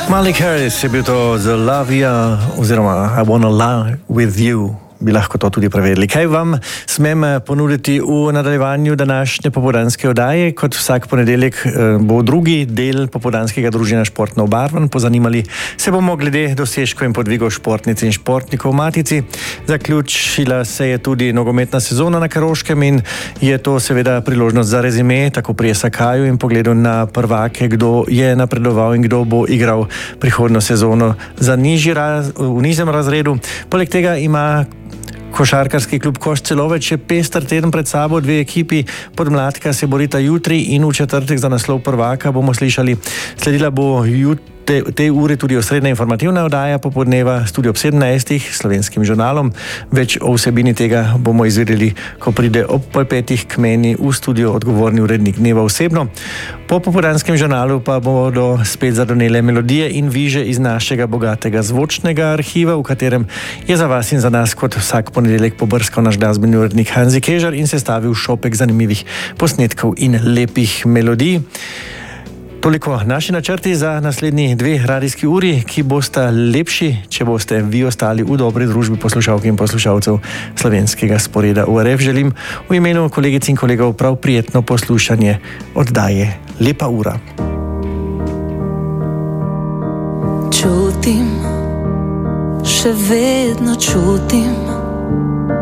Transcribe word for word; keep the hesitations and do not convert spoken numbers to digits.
Malik Harris je bil to The Love Ya, oziroma I Wanna Lie With You. Bi lahko to tudi preverili. Kaj vam smem ponuditi v nadaljevanju današnje popoldanske oddaje? Kot vsak ponedeljek bo drugi del popoldanskega druženja športno obarvan. Pozanimali se bomo glede dosežkov in podvigov športnic in športnikov v Matici. Zaključila se je tudi nogometna sezona na Koroškem in je to seveda priložnost za rezime, tako pri Sakaju in pogledu na prvake, kdo je napredoval in kdo bo igral prihodnjo sezono za nižji raz, v nižjem razredu. Poleg tega ima košarkarski klub Koš Celovec je pester teden pred sabo, dve ekipi podmladka se borita jutri in v četrtek za naslov prvaka bomo slišali. Sledila bo jutri Te, te ure tudi osrednja informativna oddaja popodneva, studio ob sedemnajstih s Slovenskim žurnalom. Več o vsebini tega bomo izvedeli, ko pride ob pol petih k meni v studio odgovorni urednik dneva osebno. Po popoldanskem žurnalu pa bodo spet zadonele melodije in viže iz našega bogatega zvočnega arhiva, v katerem je za vas in za nas kot vsak ponedeljek pobrskal naš glasbeni urednik Hanzi Kežar in sestavil šopek zanimivih posnetkov in lepih melodij. Toliko naši načrti za naslednji dve radijski uri, ki bosta lepši, če boste vi ostali v dobri družbi poslušalk in poslušalcev slovenskega sporeda U R F. Želim v imenu kolegic in kolegov prav prijetno poslušanje oddaje Lepa ura. Čutim, še vedno čutim